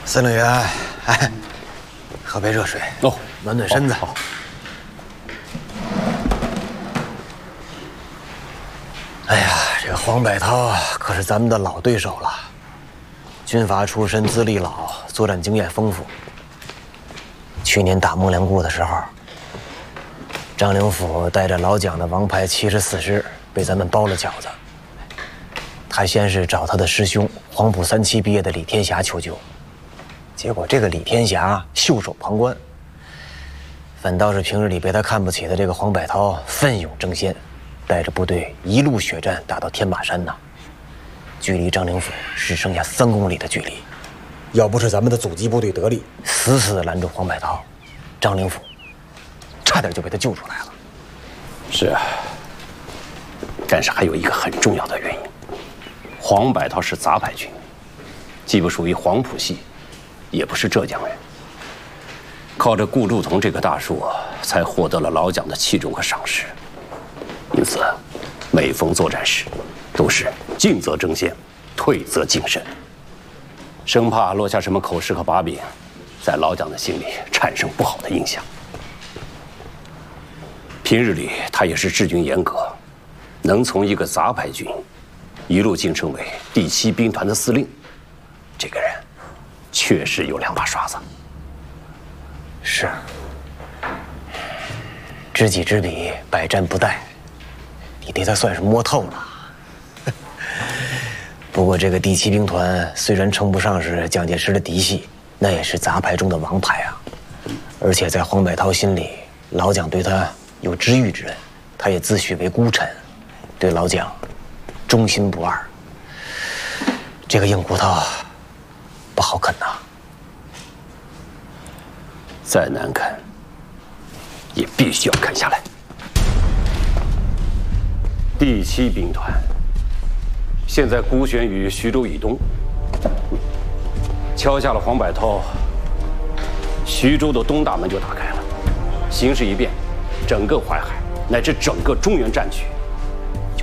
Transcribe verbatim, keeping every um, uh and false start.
司令员，哎，喝杯热水哦，暖暖身子。好。哎呀，这个黄百韬可是咱们的老对手了，军阀出身，资历老，作战经验丰富。去年打孟良崮的时候，张灵甫带着老蒋的王牌七十四师被咱们包了饺子。他先是找他的师兄黄埔三期毕业的李天霞求救。 结果这个李天霞袖手旁观，反倒是平日里被他看不起的这个黄百韬奋勇争先，带着部队一路血战打到天马山呐，距离张灵甫只剩下三公里的距离。要不是咱们的阻击部队得力，死死地拦住黄百韬，张灵甫差点就被他救出来了。 是啊，但是还有一个很重要的原因，黄百韬是杂牌军，既不属于黄埔系。 也不是浙江人，靠着顾祝同这棵大树，才获得了老蒋的器重和赏识。因此，每逢作战时，都是进则争先，退则谨慎，生怕落下什么口实和把柄，在老蒋的心里产生不好的印象。平日里，他也是治军严格，能从一个杂牌军一路晋升为第七兵团的司令，这个人。 确实有两把刷子。 是，知己知彼，百战不殆。你对他算是摸透了。不过这个第七兵团虽然称不上是蒋介石的嫡系，那也是杂牌中的王牌啊。而且在黄百韬心里，老蒋对他有知遇之恩，他也自诩为孤臣，对老蒋忠心不二。这个硬骨头。 不好啃呐， 再难啃，也必须要啃下来。第七兵团现在孤悬于徐州以东，敲下了黄百韬，徐州的东大门就打开了，形势一变，整个淮海乃至整个中原战区